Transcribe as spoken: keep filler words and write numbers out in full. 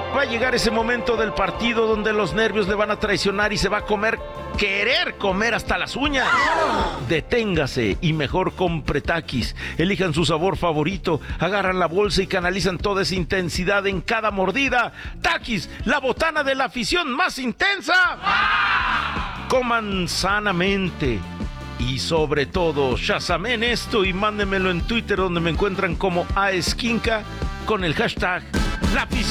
Va a llegar ese momento del partido donde los nervios le van a traicionar y se va a comer, querer comer hasta las uñas. Deténgase y mejor compre Takis. Elijan su sabor favorito, agarran la bolsa y canalizan toda esa intensidad en cada mordida. Takis, la botana de la afición más intensa. Coman sanamente. Y sobre todo, shazamen esto y mándenmelo en Twitter, donde me encuentran como Aesquinca con el hashtag La Afición.